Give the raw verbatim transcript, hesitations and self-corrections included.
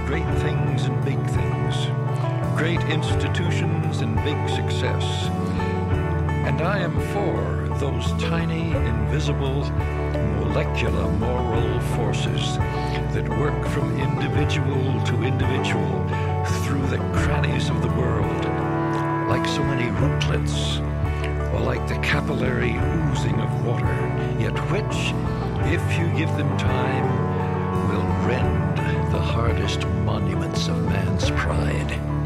great things and big things, great institutions and big success. And I am for those tiny, invisible, molecular moral forces that work from individual to individual through the crannies of the world, like so many rootlets, or like the capillary oozing of water, yet which, if you give them time, will rend the hardest monuments of man's pride.